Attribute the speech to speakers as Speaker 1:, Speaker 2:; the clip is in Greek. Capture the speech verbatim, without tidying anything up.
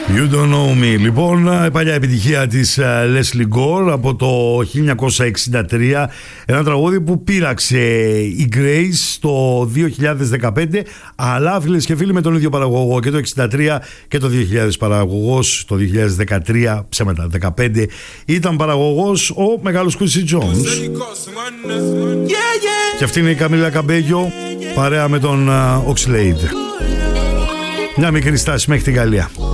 Speaker 1: You don't know me. Λοιπόν, παλιά επιτυχία της Leslie Gore από το χίλια εννιακόσια εξήντα τρία. Ένα τραγούδι που πείραξε η Grace το δύο χιλιάδες δεκαπέντε, αλλά φίλες και φίλοι με τον ίδιο παραγωγό και το εξήντα τρία και το δύο χιλιάδες παραγωγός. Το δύο χιλιάδες δεκατρία, ψέματα, δεκαπέντε ήταν παραγωγός ο μεγάλος Quincy Jones. Yeah, yeah. Και αυτή είναι η Καμίλα Καμπέγιο παρέα με τον uh, Oxlade. Μια μικρή στάση μέχρι τη Γαλλία.